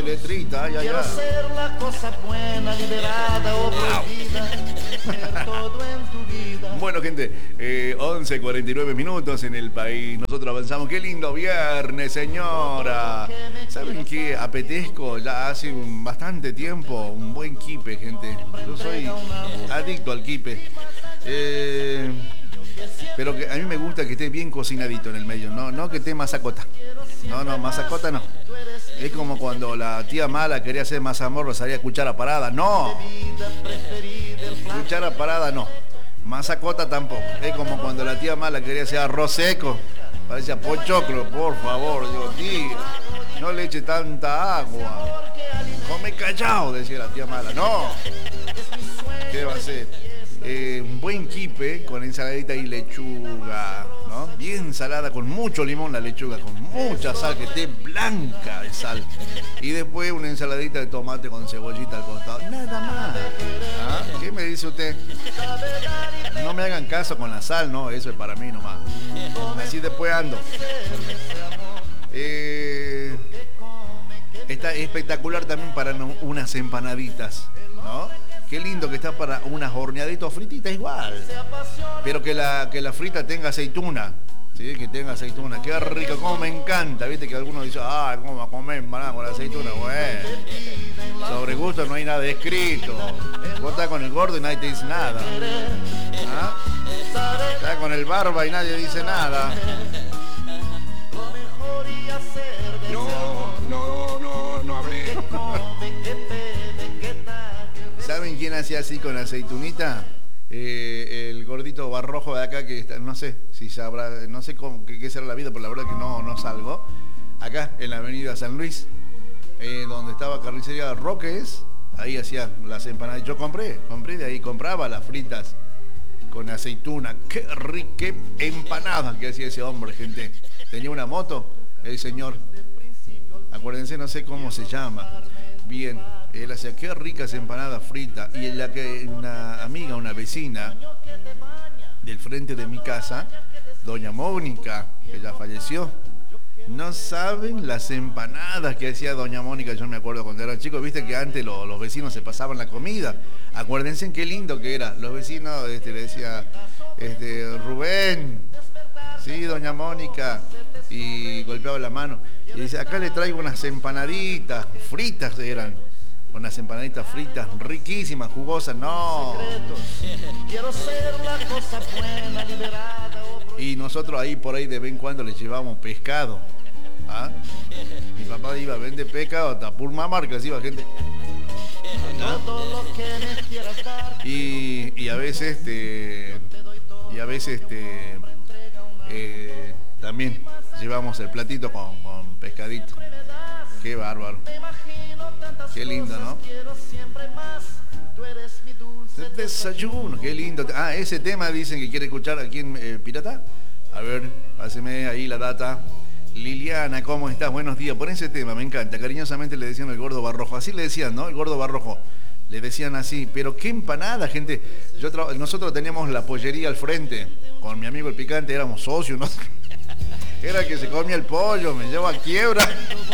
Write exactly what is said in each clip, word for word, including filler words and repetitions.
Letrita, ya, ya. Ser la cosa buena, liberada o prohibida, ser todo en tu vida. Bueno, gente, eh, once cuarenta y nueve minutos en el país. Nosotros avanzamos. Qué lindo viernes, señora. ¿Saben qué? Apetezco ya hace un, bastante tiempo un buen quipe, gente. Yo soy adicto al quipe. Eh, pero que a mí me gusta que esté bien cocinadito en el medio. No, no que esté masacota. No, no, masacota no. Es como cuando la tía mala quería hacer mazamorra, salía cuchara parada. ¡No! Cuchara parada no. Masacota tampoco. Es como cuando la tía mala quería hacer arroz seco. Parecía pochoclo, por favor. Digo, tío, no le eche tanta agua. Come callado, decía la tía mala. ¡No! ¿Qué va a ser? Eh, un buen quipe con ensaladita y lechuga, ¿no? Bien salada, con mucho limón la lechuga, con mucha sal, que esté blanca de sal. Y después una ensaladita de tomate con cebollita al costado. Nada más. ¿Ah? ¿Qué me dice usted? No me hagan caso con la sal, no, eso es para mí nomás. Así después ando. Eh, está espectacular también para no, unas empanaditas, ¿no? Qué lindo que está para unas horneaditas frititas igual. Pero que la, que la frita tenga aceituna. ¿Sí? Que tenga aceituna. Qué rico, como me encanta. Viste que algunos dicen, ah, ¿cómo va a comer empanada con la aceituna? Bueno, sobre gusto no hay nada escrito. Vos estás con el gordo y nadie te dice nada. ¿Ah? Estás con el barba y nadie dice nada. No, no, no, no hablé. ¿Saben quién hacía así con aceitunita? Eh, el gordito Barrojo de acá que está, no sé si sabrá, no sé cómo, qué, qué será la vida, pero la verdad que no, no salgo. Acá en la avenida San Luis, eh, donde estaba Carnicería Roques, ahí hacía las empanadas. Yo compré, compré de ahí, compraba las fritas con aceituna. Qué rica empanada que hacía ese hombre, gente. Tenía una moto, el señor. Acuérdense, no sé cómo se llama. Bien. Él hacía qué ricas empanadas fritas. Y en la que una amiga, una vecina del frente de mi casa, doña Mónica, que ya falleció, no saben las empanadas que hacía doña Mónica. Yo me acuerdo cuando era chico, viste que antes lo, los vecinos se pasaban la comida. Acuérdense qué lindo que era. Los vecinos este, le decía, este, Rubén, sí, doña Mónica, y golpeaba la mano. Y dice, acá le traigo unas empanaditas, fritas eran. Unas empanaditas fritas riquísimas, jugosas, no. Y nosotros ahí por ahí de vez en cuando les llevamos pescado. ¿Ah? Mi papá iba a vender pescado hasta Purmamarca, así iba gente. ¿No? Y, y a veces este. Y a veces este. Eh, también llevamos el platito con, con pescadito. Qué bárbaro. Qué lindo, ¿no? Desayuno, qué lindo. Ah, ese tema dicen que quiere escuchar aquí en eh, Pirata. A ver, páseme ahí la data. Liliana, ¿cómo estás? Buenos días. Por ese tema, me encanta. Cariñosamente le decían el gordo Barrojo. Así le decían, ¿no? El gordo Barrojo. Le decían así. Pero qué empanada, gente. Yo Nosotros teníamos la pollería al frente. Con mi amigo el Picante éramos socios, ¿no? Era que se comía el pollo, me llevó a quiebra.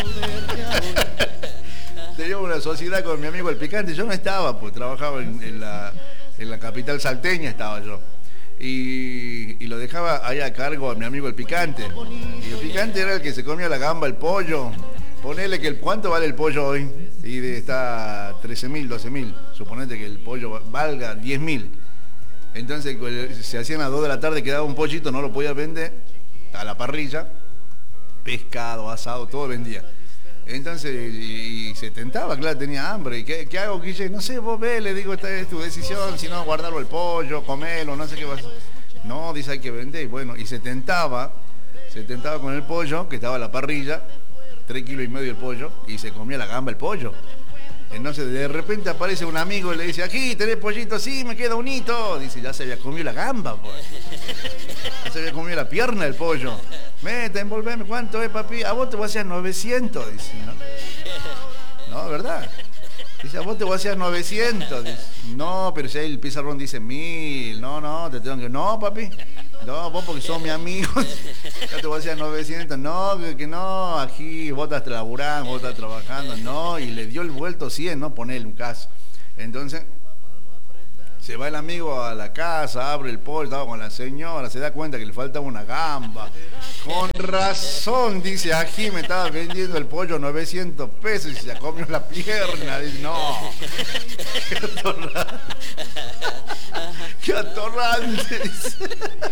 Tenía una sociedad con mi amigo el Picante. Yo no estaba, pues trabajaba en, en, la, en la capital salteña, estaba yo. Y, y lo dejaba ahí a cargo a mi amigo el Picante. Y el Picante era el que se comía la gamba, el pollo. Ponele que el ¿cuánto vale el pollo hoy? Y de, está trece mil, doce mil. Suponete que el pollo valga diez mil. Entonces se hacían a las dos de la tarde, quedaba un pollito, no lo podía vender a la parrilla. Pescado, asado, todo vendía. Entonces, y, y se tentaba, claro, tenía hambre. ¿Y qué, qué hago, Guille? No sé, vos ve, le digo, esta es tu decisión, si no, guardarlo el pollo, comerlo, no sé qué vas. No, dice, hay que vender. Y bueno, y se tentaba, se tentaba con el pollo, que estaba a la parrilla, tres kilos y medio el pollo, y se comía la gamba el pollo. Entonces, de repente aparece un amigo y le dice, aquí, tenés pollito, sí, me queda un hito. Dice, ya se había comido la gamba, pues. Ya se había comido la pierna del pollo. Meta, envolveme, ¿cuánto es, papi? A vos te voy a hacer novecientos, dice, ¿no? No, ¿verdad? Dice, a vos te voy a hacer novecientos, dice. No, pero si ahí el pizarrón dice mil, no, no, te tengo que... No, papi, No, vos porque sos mi amigo. Ya te voy a decir novecientos. No, que, que no, aquí vos estás laburando, vos estás trabajando. No, y le dio el vuelto cien, no ponele un caso. Entonces, se va el amigo a la casa, abre el pollo, estaba con la señora, se da cuenta que le faltaba una gamba. Con razón, dice, aquí me estaba vendiendo el pollo novecientos pesos y se comió la pierna. Dice, no, qué atorrante. Qué atorrante, dice.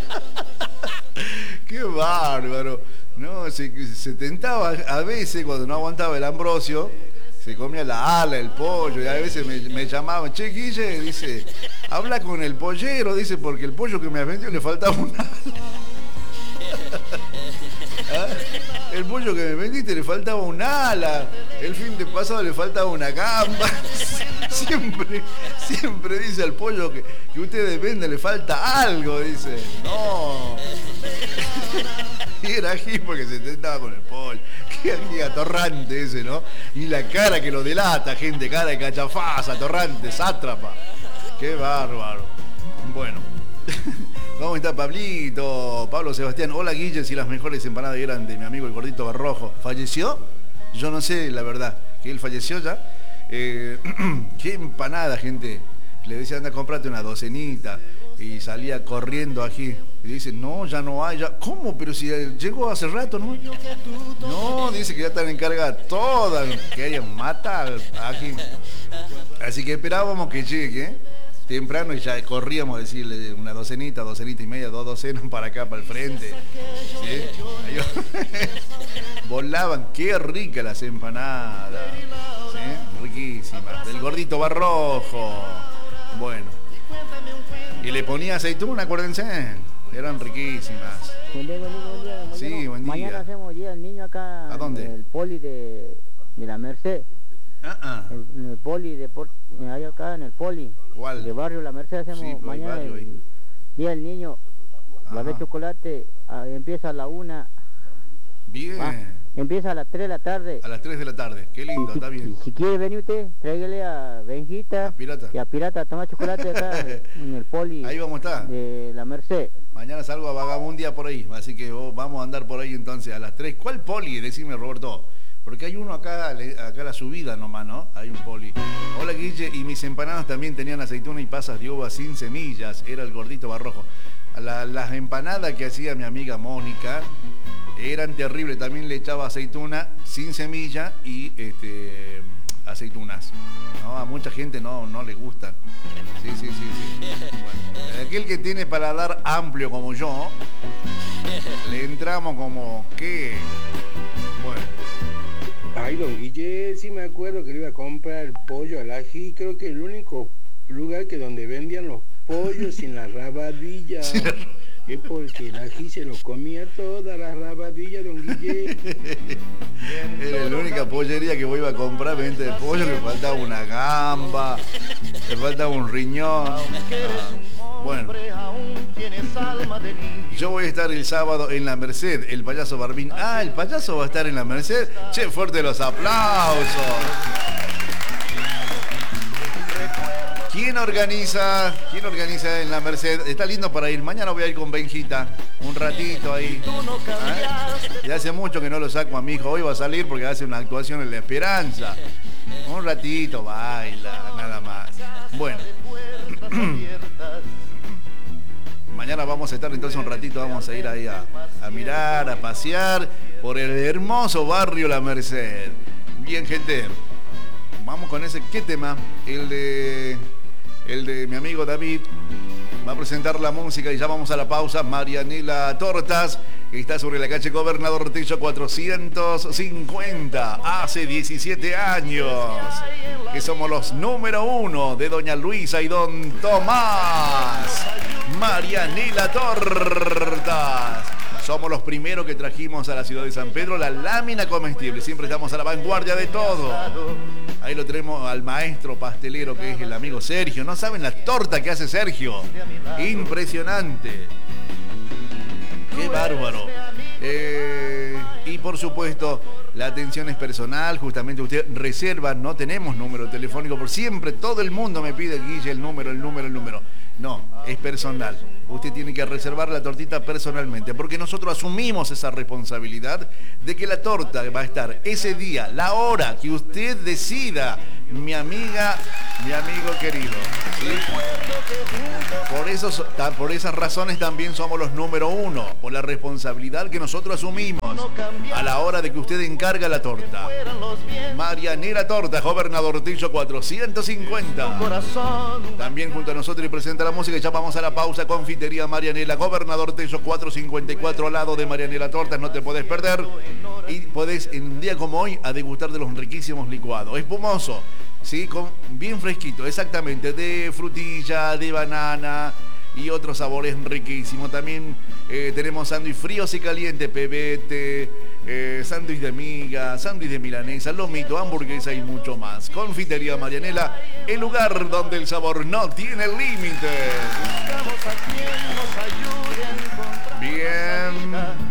Qué bárbaro. No, se, se tentaba a veces cuando no aguantaba el Ambrosio. Se comía la ala, el pollo, y a veces me, me llamaban, che, Guille, dice, habla con el pollero, dice, porque el pollo que me ha vendido le faltaba una ala. ¿Ah? El pollo que me vendiste le faltaba un ala, el fin de pasado le faltaba una gamba. Siempre, siempre dice al pollo que, que ustedes venden le falta algo, dice. No. Y era aquí porque se tentaba con el pollo. Qué, qué atorrante ese, ¿no? Y la cara que lo delata, gente, cara de cachafaz, atorrante, sátrapa. Qué bárbaro. Bueno. ¿Cómo está Pablito? Pablo Sebastián. Hola Guille, si las mejores empanadas eran de mi amigo el gordito Barrojo. ¿Falleció? Yo no sé, la verdad. ¿Que él falleció ya? Eh, qué empanada, gente. Le decía, anda, comprate una docenita. Y salía corriendo aquí. Y dice, no, ya no hay. Ya. ¿Cómo? Pero si llegó hace rato, ¿no? No, dice que ya están encargadas todas. Que hayan mata aquí. Así que esperábamos que llegue temprano y ya corríamos a decirle una docenita, docenita y media, dos docenas para acá, para el frente. ¿Sí? Volaban, qué ricas las empanadas. ¿Sí? Riquísimas. Del gordito Barrojo. Bueno. Y le ponía aceituna, acuérdense. Eran riquísimas. Buen día, buen día, buen día. Sí, buen día. Mañana hacemos día del niño acá. ¿A dónde? En el poli de, de la Merced. Uh-uh. El, en el poli de Port, hay acá en el poli. ¿Cuál? De barrio La Merced hacemos Sí, pues, mañana barrio el ahí. día del niño. Va a haber chocolate, ah, empieza a la una. Bien. Ah, empieza a las tres de la tarde. A las tres de la tarde. Qué lindo, si, está bien. Si, si quiere venir usted, tráigale a Benjita A Pirata. y a Pirata a tomar chocolate acá en el poli. Ahí vamos a estar. De La Merced. Mañana salgo a Vagabundia por ahí, así que oh, vamos a andar por ahí entonces a las tres. ¿Cuál poli? Decime, Roberto. Porque hay uno acá, acá a la subida nomás, ¿no? Hay un poli. Hola, Guille, y mis empanadas también tenían aceituna y pasas de uva sin semillas. Era el gordito Barrojo. La, las empanadas que hacía mi amiga Mónica eran terribles. También le echaba aceituna sin semilla y este, aceitunas. ¿No? A mucha gente no, no le gusta. Sí, sí, sí, sí. Bueno, aquel que tiene paladar amplio como yo, le entramos como, ¿qué? Bueno. Ay, don Guille, sí me acuerdo que le iba a comprar el pollo al ají. Creo que el único lugar que donde vendían los pollos sin la rabadilla. Sí, la... Es porque el ají se lo comía toda la rabadilla, don Guille. Era la única pollería que voy a comprar, venta de pollo, que faltaba una gamba, que faltaba un riñón. Ah, bueno. Yo voy a estar el sábado en La Merced, el payaso Barbín. Ah, el payaso va a estar en La Merced. Che, fuerte los aplausos. ¿Quién organiza? ¿Quién organiza en La Merced? Está lindo para ir. Mañana voy a ir con Benjita. Un ratito ahí. ¿Eh? Y hace mucho que no lo saco a mi hijo. Hoy va a salir porque hace una actuación en La Esperanza. Un ratito, baila, nada más. Bueno. Mañana vamos a estar entonces un ratito, vamos a ir ahí a, a mirar, a pasear por el hermoso barrio La Merced. Bien, gente. Vamos con ese, ¿qué tema? El de, el de mi amigo David. Va a presentar la música y ya vamos a la pausa. Marianela Tortas, que está sobre la calle Gobernador Ortiz cuatrocientos cincuenta. Hace diecisiete años que somos los número uno de Doña Luisa y Don Tomás. Marianela Tortas. Somos los primeros que trajimos a la ciudad de San Pedro la lámina comestible. Siempre estamos a la vanguardia de todo. Ahí lo tenemos al maestro pastelero que es el amigo Sergio. No saben la torta que hace Sergio. Impresionante. Qué bárbaro. Eh... Y por supuesto, la atención es personal, justamente usted reserva, no tenemos número telefónico, por siempre todo el mundo me pide, Guille, el número, el número, el número. No, es personal. Usted tiene que reservar la tortita personalmente, porque nosotros asumimos esa responsabilidad de que la torta va a estar ese día, la hora que usted decida, mi amiga, mi amigo querido. ¿Sí? Por, eso, por esas razones también somos los número uno, por la responsabilidad que nosotros asumimos a la hora de que usted encarga la torta. Marianela Torta, Gobernador Ortillo cuatrocientos cincuenta. También junto a nosotros y presenta la música. Ya vamos a la pausa. Confitería Marianela, Gobernador Ortillo cuatrocientos cincuenta y cuatro, al lado de Marianela Tortas. No te podés perder. Y podés en un día como hoy a degustar de los riquísimos licuados. Espumoso, ¿sí? Con, bien fresquito, exactamente, de frutilla, de banana y otros sabores riquísimos. También eh, tenemos sándwich fríos y calientes, pebete, eh, sándwich de miga, sándwich de milanesa, lomito, hamburguesa y mucho más. Confitería Marianela, el lugar donde el sabor no tiene límite. Bien.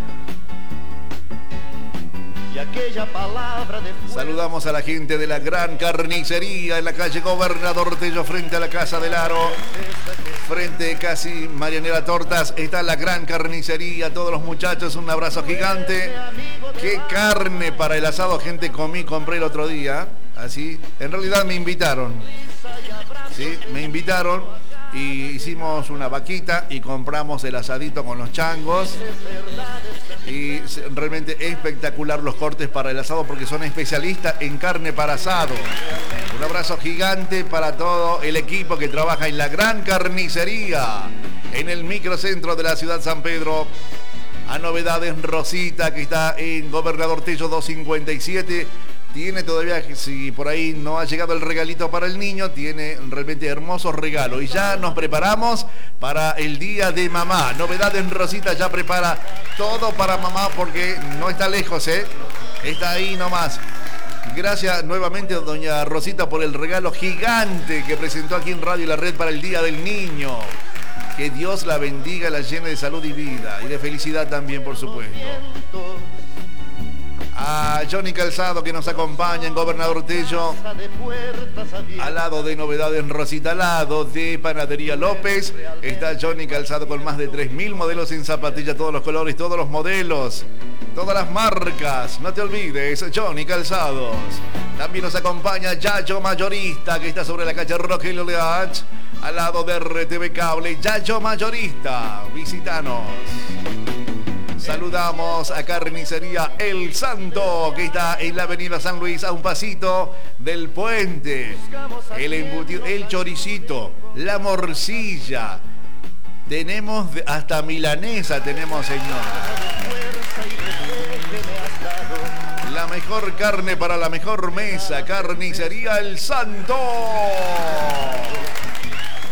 Y aquella palabra de saludamos a la gente de la Gran Carnicería en la calle Gobernador Ortello, frente a la Casa del Aro, frente casi Marianela Tortas. Está la Gran Carnicería. Todos los muchachos, un abrazo gigante. Qué carne para el asado, gente. Comí, compré el otro día. Así, en realidad me invitaron. Sí, me invitaron y hicimos una vaquita y compramos el asadito con los changos. Y realmente espectacular los cortes para el asado, porque son especialistas en carne para asado. Un abrazo gigante para todo el equipo que trabaja en la Gran Carnicería, en el microcentro de la ciudad San Pedro. A Novedades Rosita, que está en Gobernador Ortillo doscientos cincuenta y siete. Tiene todavía, si por ahí no ha llegado el regalito para el niño, tiene realmente hermosos regalos. Y ya nos preparamos para el día de mamá. Novedades Rosita ya prepara todo para mamá, porque no está lejos, ¿eh? Está ahí nomás. Gracias nuevamente a doña Rosita por el regalo gigante que presentó aquí en Radio La Red para el Día del Niño. Que Dios la bendiga, la llene de salud y vida. Y de felicidad también, por supuesto. A Johnny Calzado, que nos acompaña en Gobernador Ortillo, al lado de Novedades Rosita, al lado de Panadería López, está Johnny Calzado con más de tres mil modelos en zapatilla, todos los colores, todos los modelos, todas las marcas. No te olvides, Johnny Calzados. También nos acompaña Yayo Mayorista, que está sobre la calle Rogelio Leach, al lado de R T V Cable. Yayo Mayorista, visítanos. Saludamos a Carnicería El Santo, que está en la avenida San Luis, a un pasito del puente. El embutido, el choricito, la morcilla. Tenemos hasta milanesa, tenemos, señora. La mejor carne para la mejor mesa. Carnicería El Santo.